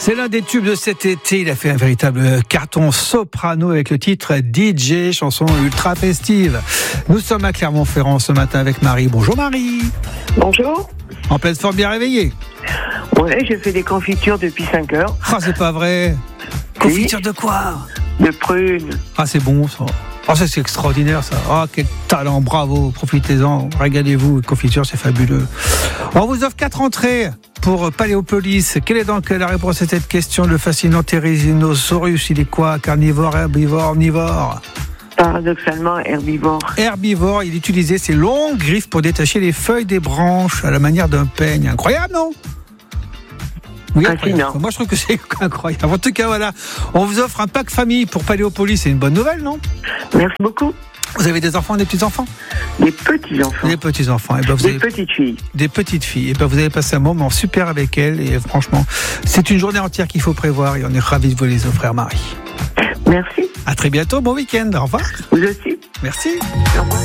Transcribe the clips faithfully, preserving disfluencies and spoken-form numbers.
C'est l'un des tubes de cet été. Il a fait un véritable carton soprano avec le titre D J, chanson ultra festive. Nous sommes à Clermont-Ferrand ce matin avec Marie. Bonjour Marie. Bonjour. En pleine forme, bien réveillée? Ouais, je fais des confitures depuis cinq heures. Ah, c'est pas vrai. Confiture de quoi? De prunes. Ah, c'est bon ça. Ah, ça c'est extraordinaire ça. Ah, quel talent, bravo, profitez-en, régalez-vous. Confiture, c'est fabuleux. On vous offre quatre entrées pour Paléopolis. Quelle est donc la réponse à cette question? Le fascinant Therizinosaurus, il est quoi? Carnivore, herbivore, omnivore? Paradoxalement, herbivore. Herbivore, il utilisait ses longues griffes pour détacher les feuilles des branches à la manière d'un peigne. Incroyable, non? Oui, Fascinant. Moi, je trouve que c'est incroyable. En tout cas, voilà, on vous offre un pack famille pour Paléopolis. C'est une bonne nouvelle, non? Merci beaucoup. Vous avez des enfants, des petits-enfants? Des petits-enfants. Des petits-enfants. Et ben, vous des avez... petites filles. Des petites filles. Et ben, vous avez passé un moment super avec elles. Et franchement, c'est une journée entière qu'il faut prévoir. Et on est ravis de vous les offrir, Marie. Merci. À très bientôt. Bon week-end. Au revoir. Vous aussi. Merci. Au revoir.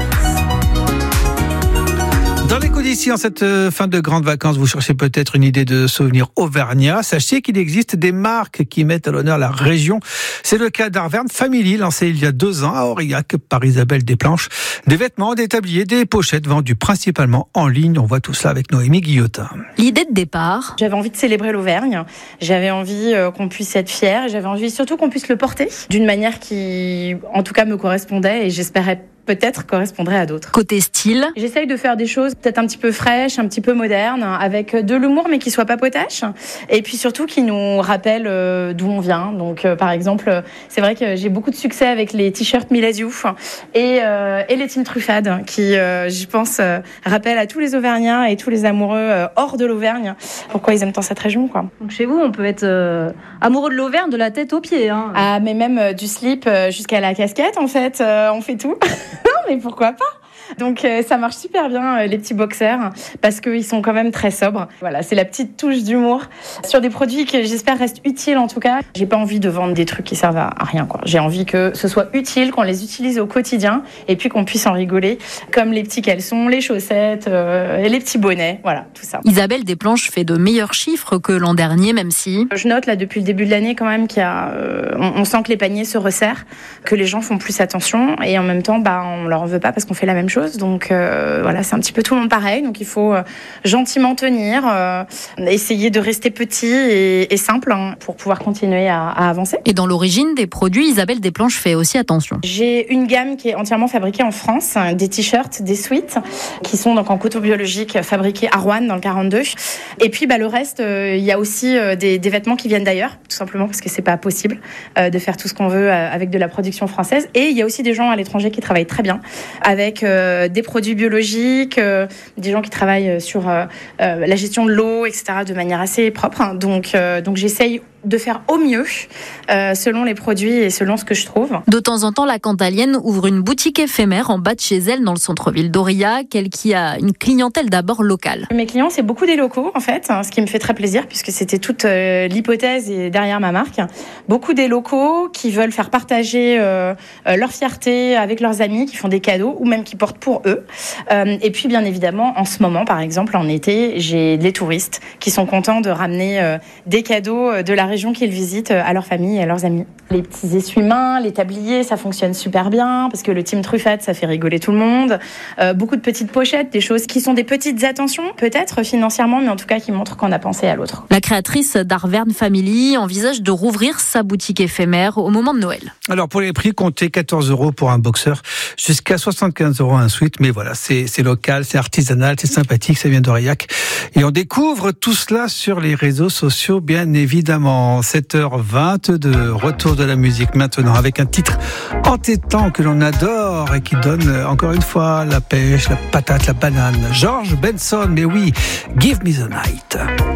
Dans l'écho d'ici, en cette fin de grandes vacances, vous cherchez peut-être une idée de souvenir auvergnat. Sachez qu'il existe des marques qui mettent à l'honneur la région. C'est le cas d'Arverne Family, lancé il y a deux ans à Aurillac par Isabelle Desplanches. Des vêtements, des tabliers, des pochettes vendus principalement en ligne. On voit tout cela avec Noémie Guillotin. L'idée de départ, j'avais envie de célébrer l'Auvergne. J'avais envie qu'on puisse être fiers. J'avais envie surtout qu'on puisse le porter d'une manière qui, en tout cas, me correspondait et j'espérais peut-être correspondrait à d'autres. Côté style, j'essaye de faire des choses peut-être un petit peu fraîches, un petit peu modernes, avec de l'humour mais qui soit pas potache, et puis surtout qui nous rappelle euh, d'où on vient. Donc euh, par exemple, c'est vrai que j'ai beaucoup de succès avec les t-shirts Milasiou et, euh, et les Team Truffade qui, euh, je pense, euh, rappellent à tous les Auvergnats et tous les amoureux euh, hors de l'Auvergne pourquoi ils aiment tant cette région, quoi. Donc chez vous, on peut être euh, amoureux de l'Auvergne de la tête aux pieds. Hein. Ah, mais même euh, du slip euh, jusqu'à la casquette, en fait, euh, on fait tout. Non, mais pourquoi pas? Donc euh, ça marche super bien, euh, les petits boxers, parce qu'ils sont quand même très sobres. Voilà, c'est la petite touche d'humour sur des produits que j'espère restent utiles en tout cas. J'ai pas envie de vendre des trucs qui servent à rien, quoi. J'ai envie que ce soit utile, qu'on les utilise au quotidien et puis qu'on puisse en rigoler, comme les petits caleçons, les chaussettes euh, et les petits bonnets, voilà, tout ça. Isabelle Desplanches fait de meilleurs chiffres que l'an dernier, même si... Je note là depuis le début de l'année quand même qu'il y a, euh, on, on sent que les paniers se resserrent, que les gens font plus attention et en même temps, bah, on leur en veut pas parce qu'on fait la même chose. Donc euh, voilà, c'est un petit peu tout le monde pareil. Donc il faut euh, gentiment tenir, euh, essayer de rester petit et, et simple hein, pour pouvoir continuer à, à avancer. Et dans l'origine des produits, Isabelle Desplanches fait aussi attention. J'ai une gamme qui est entièrement fabriquée en France, des t-shirts, des sweats, qui sont donc en coton biologique fabriqués à Rouen dans le quarante-deux. Et puis bah, le reste, il euh, y a aussi euh, des, des vêtements qui viennent d'ailleurs, tout simplement parce que c'est pas possible euh, de faire tout ce qu'on veut euh, avec de la production française. Et il y a aussi des gens à l'étranger qui travaillent très bien avec euh, des produits biologiques, euh, des gens qui travaillent sur euh, euh, la gestion de l'eau, et cetera, de manière assez propre. Donc, euh, donc j'essaye de faire au mieux euh, selon les produits et selon ce que je trouve. De temps en temps, la Cantalienne ouvre une boutique éphémère en bas de chez elle dans le centre-ville d'Aurillac, elle qui a une clientèle d'abord locale. Mes clients, c'est beaucoup des locaux en fait, ce qui me fait très plaisir puisque c'était toute euh, l'hypothèse et derrière ma marque. Beaucoup des locaux qui veulent faire partager euh, leur fierté avec leurs amis, qui font des cadeaux ou même qui portent pour eux. Euh, et puis bien évidemment, en ce moment, par exemple, en été, j'ai des touristes qui sont contents de ramener euh, des cadeaux de la région qu'ils visitent à leur famille et à leurs amis. Les petits essuie-mains, les tabliers, ça fonctionne super bien parce que le Team Truffade, ça fait rigoler tout le monde. Euh, beaucoup de petites pochettes, des choses qui sont des petites attentions, peut-être financièrement, mais en tout cas qui montrent qu'on a pensé à l'autre. La créatrice d'Arverne Family envisage de rouvrir sa boutique éphémère au moment de Noël. Alors pour les prix, comptez quatorze euros pour un boxer, jusqu'à soixante-quinze euros un sweat, mais voilà, c'est, c'est local, c'est artisanal, c'est sympathique, ça vient d'Aurillac. Et on découvre tout cela sur les réseaux sociaux, bien évidemment. sept heures vingt-deux, retour de la musique maintenant avec un titre entêtant que l'on adore et qui donne encore une fois la pêche, la patate, la banane. George Benson, mais oui, Give Me the Night.